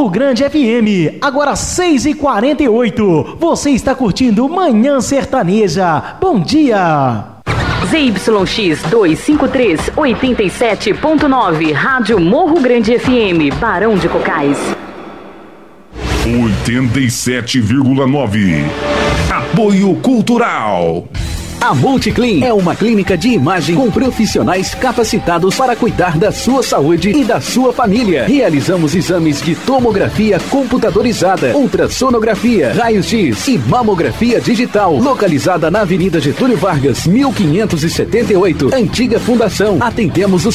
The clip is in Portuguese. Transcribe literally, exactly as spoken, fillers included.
Morro Grande F M, agora seis e quarenta e oito. Você está curtindo Manhã Sertaneja. Bom dia. Z Y X duzentos e cinquenta e três, oitenta e sete ponto nove, Rádio Morro Grande F M, Barão de Cocais. oitenta e sete vírgula nove. Apoio Cultural. A Multiclean é uma clínica de imagem com profissionais capacitados para cuidar da sua saúde e da sua família. Realizamos exames de tomografia computadorizada, ultrassonografia, raios-x e mamografia digital. Localizada na Avenida Getúlio Vargas, mil quinhentos e setenta e oito, Antiga Fundação. Atendemos os